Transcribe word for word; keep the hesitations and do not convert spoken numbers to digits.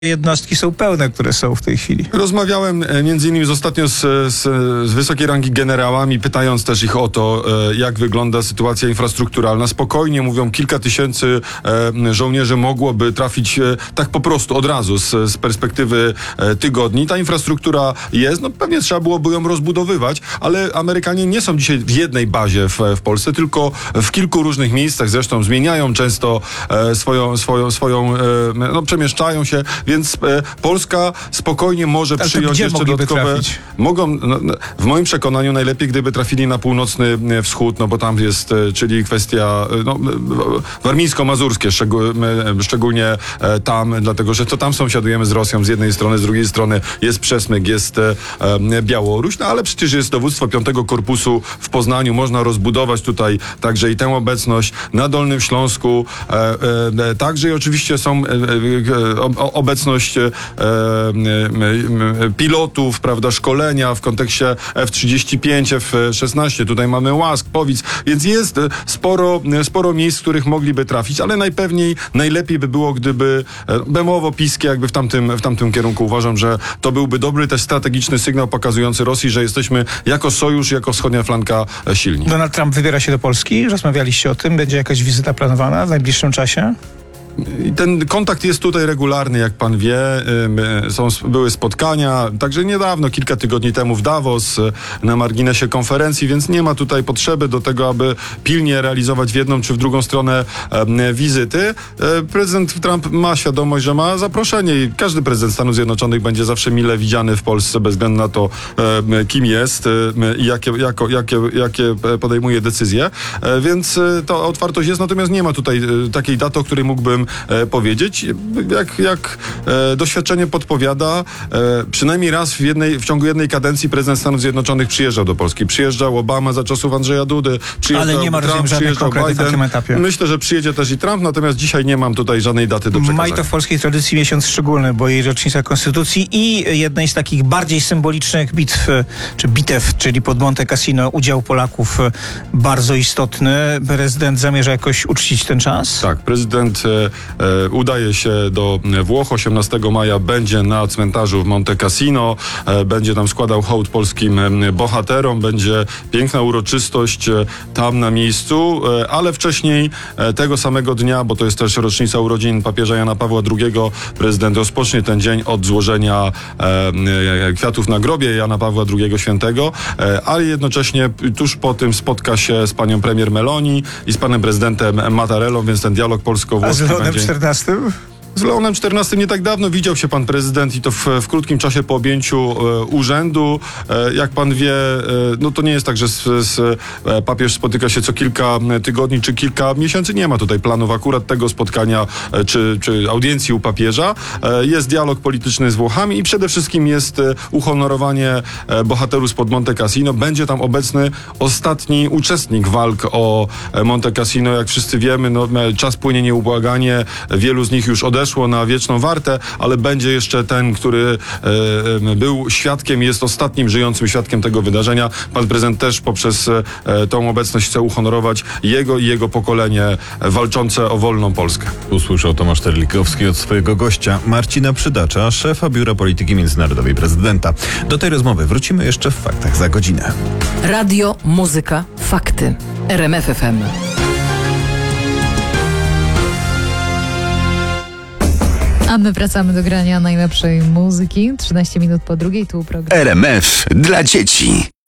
jednostki są pełne, które są w tej chwili. Rozmawiałem między innymi z ostatnio z, z, z wysokiej rangi generałami, pytając też ich o to, jak wygląda sytuacja infrastrukturalna. Spokojnie mówią, kilka tysięcy żołnierzy mogłoby trafić tak po prostu od razu z, z perspektywy tygodni. Ta infrastruktura jest, no pewnie trzeba byłoby ją rozbudowywać, ale Amerykanie nie są dzisiaj w jednej bazie w, w Polsce, tylko w kilku różnych miejscach. Zresztą zmieniają często swoją, swoją, swoją no przemieszczają się. Więc e, Polska spokojnie może Ale przyjąć gdzie jeszcze dodatkowe... trafić? Mogą, no, no, w moim przekonaniu najlepiej, gdyby trafili na północny wschód, no bo tam jest, e, czyli kwestia no, warmińsko-mazurskie, szczegół, e, szczególnie e, tam, dlatego że to tam sąsiadujemy z Rosją z jednej strony, z drugiej strony jest Przesmyk, jest e, e, Białoruś, no ale przecież jest dowództwo piątego Korpusu w Poznaniu, można rozbudować tutaj także i tę obecność na Dolnym Śląsku, e, e, także i oczywiście są e, e, obecność e, e, pilotów, prawda, szkolenia w kontekście F trzydzieści pięć, F szesnaście, tutaj mamy Łask, Powic, więc jest sporo, sporo miejsc, w których mogliby trafić, ale najpewniej, najlepiej by było, gdyby bemowo-piskie jakby w tamtym, w tamtym kierunku. Uważam, że to byłby dobry też strategiczny sygnał pokazujący Rosji, że jesteśmy jako sojusz, jako wschodnia flanka silni. Donald Trump wybiera się do Polski, rozmawialiście o tym, będzie jakaś wizyta planowana w najbliższym czasie? I ten kontakt jest tutaj regularny, jak pan wie. Są, były spotkania, także niedawno, kilka tygodni temu w Davos, na marginesie konferencji, więc nie ma tutaj potrzeby do tego, aby pilnie realizować w jedną czy w drugą stronę wizyty. Prezydent Trump ma świadomość, że ma zaproszenie i każdy prezydent Stanów Zjednoczonych będzie zawsze mile widziany w Polsce, bez względu na to, kim jest i jakie, jako, jakie, jakie podejmuje decyzje. Więc ta otwartość jest, natomiast nie ma tutaj takiej daty, o której mógłbym powiedzieć. Jak, jak e, doświadczenie podpowiada, e, przynajmniej raz w, jednej, w ciągu jednej kadencji prezydent Stanów Zjednoczonych przyjeżdżał do Polski. Przyjeżdżał Obama za czasów Andrzeja Dudy, przyjeżdżał Ale nie ma Trump, żadnych konkretów na tym etapie. Myślę, że przyjedzie też i Trump, natomiast dzisiaj nie mam tutaj żadnej daty do przekazania. Maj to w polskiej tradycji miesiąc szczególny, bo jej rocznica Konstytucji i jednej z takich bardziej symbolicznych bitw, czy bitew, czyli pod Monte Cassino, udział Polaków bardzo istotny. Prezydent zamierza jakoś uczcić ten czas? Tak, prezydent e, E, udaje się do Włoch. osiemnastego maja będzie na cmentarzu w Monte Cassino. E, będzie tam składał hołd polskim e, bohaterom. Będzie piękna uroczystość e, tam na miejscu, e, ale wcześniej e, tego samego dnia, bo to jest też rocznica urodzin papieża Jana Pawła drugiego, prezydent rozpocznie ten dzień od złożenia e, e, kwiatów na grobie Jana Pawła drugiego Świętego, e, ale jednocześnie tuż po tym spotka się z panią premier Meloni i z panem prezydentem Mattarellą, więc ten dialog polsko-włoski będzie... czternastym? Z Leonem czternastym nie tak dawno widział się pan prezydent i to w, w krótkim czasie po objęciu e, urzędu. E, jak pan wie, e, no to nie jest tak, że z, z, e, papież spotyka się co kilka tygodni czy kilka miesięcy. Nie ma tutaj planów akurat tego spotkania e, czy, czy audiencji u papieża. E, jest dialog polityczny z Włochami i przede wszystkim jest e, uhonorowanie e, bohaterów spod Monte Cassino. Będzie tam obecny ostatni uczestnik walk o e, Monte Cassino. Jak wszyscy wiemy, no, czas płynie nieubłaganie. Wielu z nich już odeszło Szło na wieczną wartę, ale będzie jeszcze ten, który e, był świadkiem, jest ostatnim żyjącym świadkiem tego wydarzenia. Pan prezydent też poprzez e, tą obecność chce uhonorować jego i jego pokolenie walczące o wolną Polskę. Usłyszał Tomasz Terlikowski od swojego gościa Marcina Przydacza, szefa Biura Polityki Międzynarodowej Prezydenta. Do tej rozmowy wrócimy jeszcze w Faktach za godzinę. Radio, muzyka, fakty. R M F F M. A my wracamy do grania najlepszej muzyki. trzynaście minut po drugiej, tu program R M F dla dzieci.